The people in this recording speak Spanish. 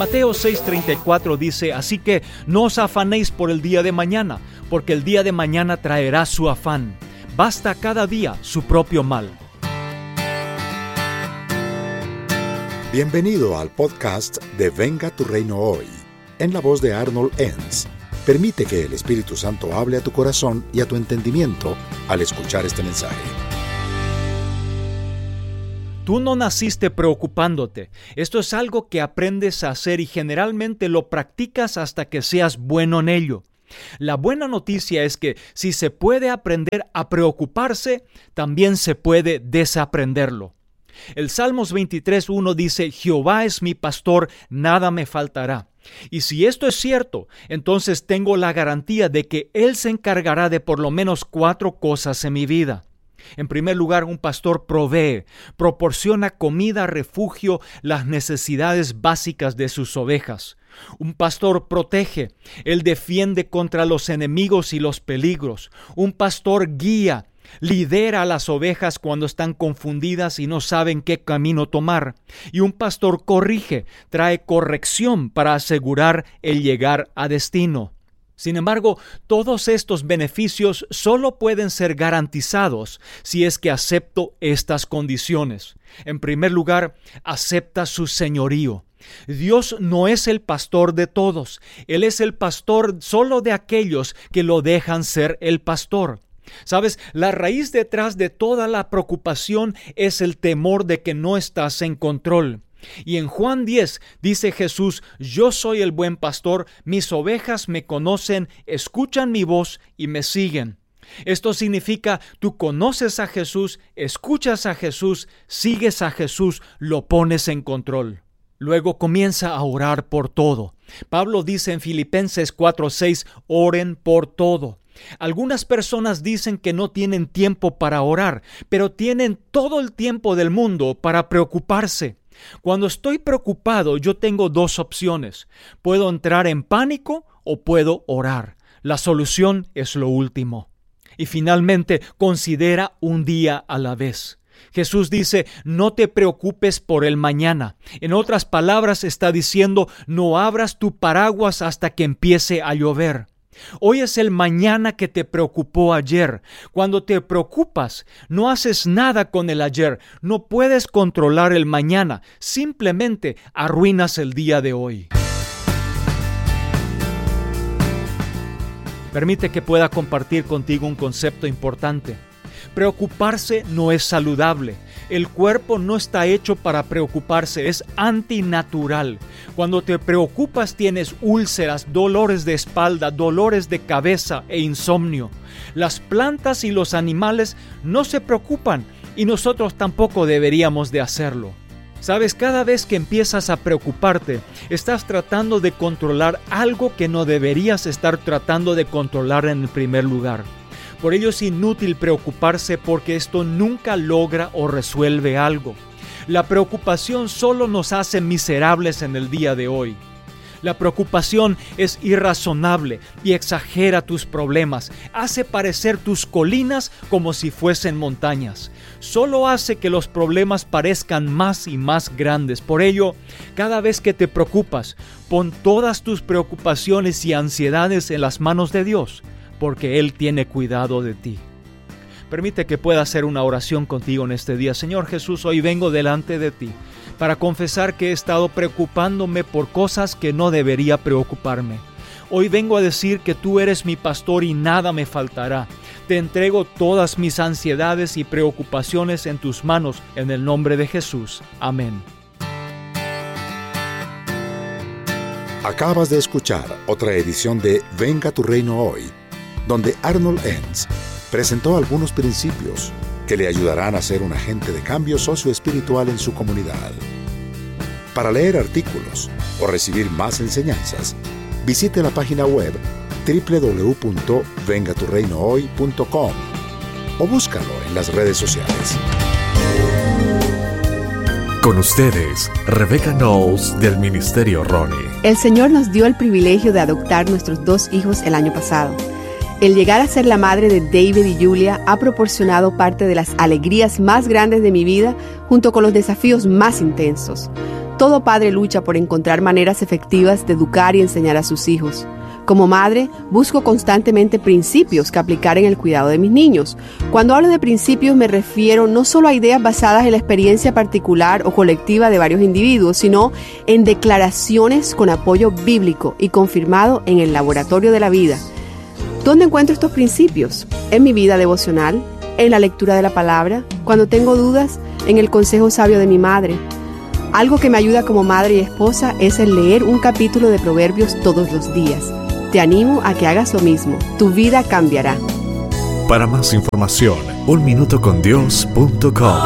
Mateo 6:34 dice: así que no os afanéis por el día de mañana, porque el día de mañana traerá su afán. Basta cada día su propio mal. Bienvenido al podcast de Venga tu Reino Hoy, en la voz de Arnold Enns. Permite que el Espíritu Santo hable a tu corazón y a tu entendimiento al escuchar este mensaje. Tú no naciste preocupándote. Esto es algo que aprendes a hacer y generalmente lo practicas hasta que seas bueno en ello. La buena noticia es que si se puede aprender a preocuparse, también se puede desaprenderlo. El Salmos 23:1 dice: Jehová es mi pastor, nada me faltará. Y si esto es cierto, entonces tengo la garantía de que Él se encargará de por lo menos 4 cosas en mi vida. En primer lugar, un pastor provee, proporciona comida, refugio, las necesidades básicas de sus ovejas. Un pastor protege, él defiende contra los enemigos y los peligros. Un pastor guía, lidera a las ovejas cuando están confundidas y no saben qué camino tomar. Y un pastor corrige, trae corrección para asegurar el llegar a destino. Sin embargo, todos estos beneficios solo pueden ser garantizados si es que acepto estas condiciones. En primer lugar, acepta su señorío. Dios no es el pastor de todos. Él es el pastor solo de aquellos que lo dejan ser el pastor. ¿Sabes? La raíz detrás de toda la preocupación es el temor de que no estás en control. Y en Juan 10 dice Jesús: yo soy el buen pastor, mis ovejas me conocen, escuchan mi voz y me siguen. Esto significa, tú conoces a Jesús, escuchas a Jesús, sigues a Jesús, lo pones en control. Luego comienza a orar por todo. Pablo dice en Filipenses 4:6, oren por todo. Algunas personas dicen que no tienen tiempo para orar, pero tienen todo el tiempo del mundo para preocuparse. Cuando estoy preocupado, yo tengo 2 opciones. Puedo entrar en pánico o puedo orar. La solución es lo último. Y finalmente, considera un día a la vez. Jesús dice: no te preocupes por el mañana. En otras palabras, está diciendo: no abras tu paraguas hasta que empiece a llover. Hoy es el mañana que te preocupó ayer. Cuando te preocupas, no haces nada con el ayer. No puedes controlar el mañana. Simplemente arruinas el día de hoy. Permite que pueda compartir contigo un concepto importante. Preocuparse no es saludable. El cuerpo no está hecho para preocuparse, es antinatural. Cuando te preocupas tienes úlceras, dolores de espalda, dolores de cabeza e insomnio. Las plantas y los animales no se preocupan y nosotros tampoco deberíamos de hacerlo. Sabes, cada vez que empiezas a preocuparte, estás tratando de controlar algo que no deberías estar tratando de controlar en el primer lugar. Por ello es inútil preocuparse porque esto nunca logra o resuelve algo. La preocupación solo nos hace miserables en el día de hoy. La preocupación es irrazonable y exagera tus problemas. Hace parecer tus colinas como si fuesen montañas. Solo hace que los problemas parezcan más y más grandes. Por ello, cada vez que te preocupas, pon todas tus preocupaciones y ansiedades en las manos de Dios, porque Él tiene cuidado de ti. Permite que pueda hacer una oración contigo en este día. Señor Jesús, hoy vengo delante de ti para confesar que he estado preocupándome por cosas que no debería preocuparme. Hoy vengo a decir que tú eres mi pastor y nada me faltará. Te entrego todas mis ansiedades y preocupaciones en tus manos, en el nombre de Jesús. Amén. Acabas de escuchar otra edición de Venga tu Reino Hoy, donde Arnold Enns presentó algunos principios que le ayudarán a ser un agente de cambio socioespiritual en su comunidad. Para leer artículos o recibir más enseñanzas, visite la página web www.vengaturreinohoy.com o búscalo en las redes sociales. Con ustedes, Rebecca Knowles del Ministerio Ronnie. El Señor nos dio el privilegio de adoptar nuestros 2 hijos el año pasado. El llegar a ser la madre de David y Julia ha proporcionado parte de las alegrías más grandes de mi vida junto con los desafíos más intensos. Todo padre lucha por encontrar maneras efectivas de educar y enseñar a sus hijos. Como madre, busco constantemente principios que aplicar en el cuidado de mis niños. Cuando hablo de principios me refiero no solo a ideas basadas en la experiencia particular o colectiva de varios individuos, sino en declaraciones con apoyo bíblico y confirmado en el laboratorio de la vida. ¿Dónde encuentro estos principios? En mi vida devocional, en la lectura de la palabra, cuando tengo dudas, en el consejo sabio de mi madre. Algo que me ayuda como madre y esposa es el leer un capítulo de Proverbios todos los días. Te animo a que hagas lo mismo. Tu vida cambiará. Para más información, unminutocondios.com.